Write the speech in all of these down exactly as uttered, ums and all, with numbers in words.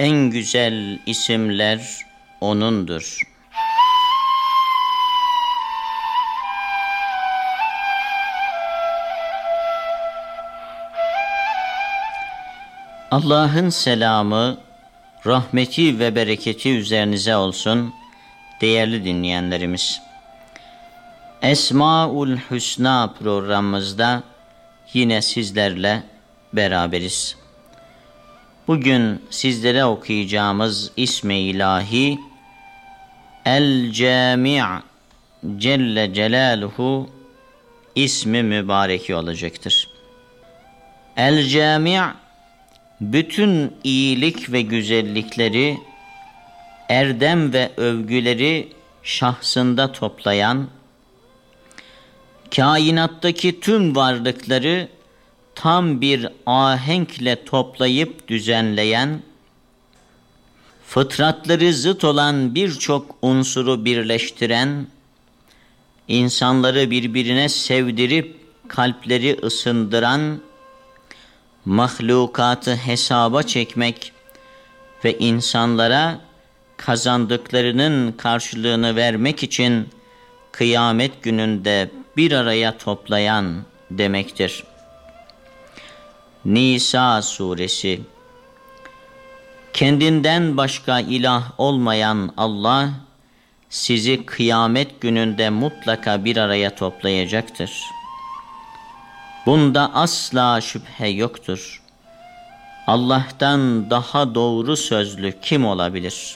En güzel isimler O'nundur. Allah'ın selamı, rahmeti ve bereketi üzerinize olsun değerli dinleyenlerimiz. Esmaül Hüsna programımızda yine sizlerle beraberiz. Bugün sizlere okuyacağımız ismi ilahi El-Cami' Celle Celaluhu ismi mübareki olacaktır. El-Cami' bütün iyilik ve güzellikleri, erdem ve övgüleri şahsında toplayan, kainattaki tüm varlıkları tam bir ahenkle toplayıp düzenleyen, fıtratları zıt olan birçok unsuru birleştiren, insanları birbirine sevdirip kalpleri ısındıran, mahlukatı hesaba çekmek ve insanlara kazandıklarının karşılığını vermek için kıyamet gününde bir araya toplayan demektir. Nisa suresi. Kendinden başka ilah olmayan Allah sizi kıyamet gününde mutlaka bir araya toplayacaktır. Bunda asla şüphe yoktur. Allah'tan daha doğru sözlü kim olabilir?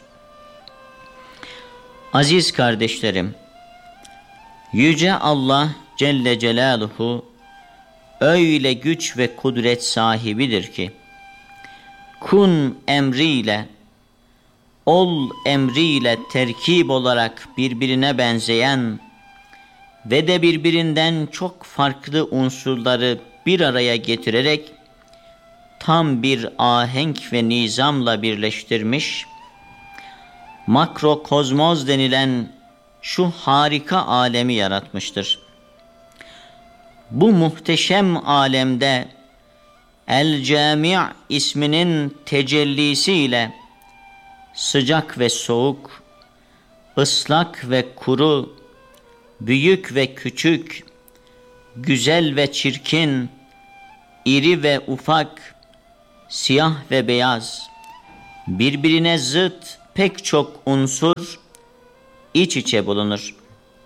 Aziz kardeşlerim, Yüce Allah Celle Celaluhu öyle güç ve kudret sahibidir ki, kun emriyle, ol emriyle terkip olarak birbirine benzeyen ve de birbirinden çok farklı unsurları bir araya getirerek tam bir ahenk ve nizamla birleştirmiş, makrokozmoz denilen şu harika alemi yaratmıştır. Bu muhteşem alemde El-Cami' isminin tecellisiyle sıcak ve soğuk, ıslak ve kuru, büyük ve küçük, güzel ve çirkin, iri ve ufak, siyah ve beyaz, birbirine zıt pek çok unsur iç içe bulunur.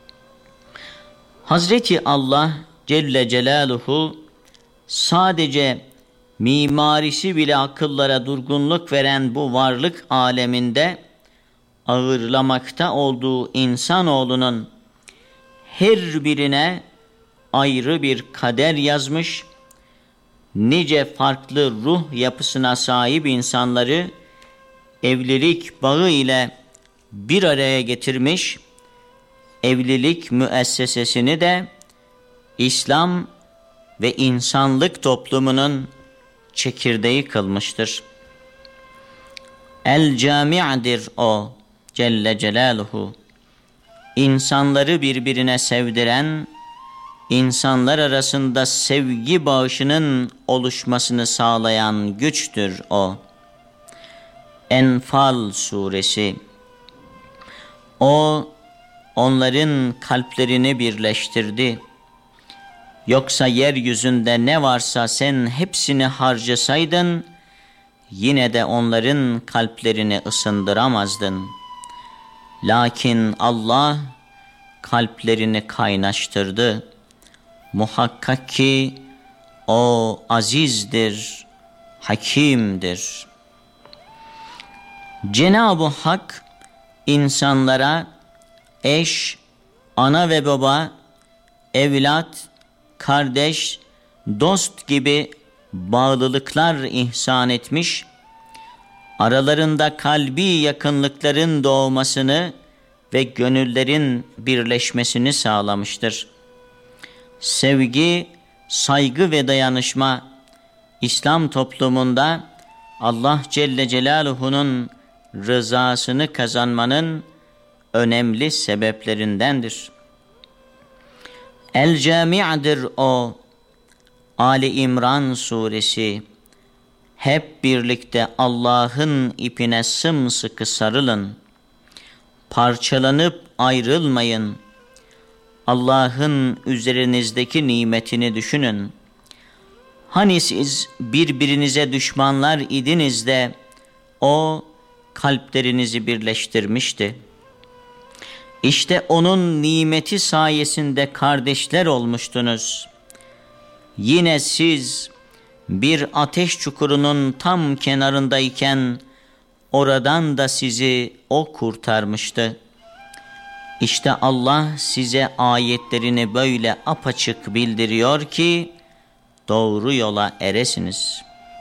Hazreti Allah Celle Celaluhu sadece mimarisi bile akıllara durgunluk veren bu varlık aleminde ağırlamakta olduğu insanoğlunun her birine ayrı bir kader yazmış, nice farklı ruh yapısına sahip insanları evlilik bağı ile bir araya getirmiş, evlilik müessesesini de İslam ve insanlık toplumunun çekirdeği kılmıştır. El-Cami'dir o Celle Celaluhu. İnsanları birbirine sevdiren, insanlar arasında sevgi bağışının oluşmasını sağlayan güçtür o. Enfal suresi. O, onların kalplerini birleştirdi. Yoksa yeryüzünde ne varsa sen hepsini harcasaydın, yine de onların kalplerini ısındıramazdın. Lakin Allah kalplerini kaynaştırdı. Muhakkak ki o azizdir, hakimdir. Cenab-ı Hak insanlara eş, ana ve baba, evlat, kardeş, dost gibi bağlılıklar ihsan etmiş, aralarında kalbi yakınlıkların doğmasını ve gönüllerin birleşmesini sağlamıştır. Sevgi, saygı ve dayanışma, İslam toplumunda Allah Celle Celaluhu'nun rızasını kazanmanın önemli sebeplerindendir. El-Cami'dir o. Ali İmran suresi. hep birlikte Allah'ın ipine sımsıkı sarılın. Parçalanıp ayrılmayın. Allah'ın üzerinizdeki nimetini düşünün. Hani siz birbirinize düşmanlar idiniz de O kalplerinizi birleştirmişti. İşte onun nimeti sayesinde kardeşler olmuştunuz. Yine siz bir ateş çukurunun tam kenarındayken oradan da sizi O kurtarmıştı. İşte Allah size ayetlerini böyle apaçık bildiriyor ki doğru yola eresiniz.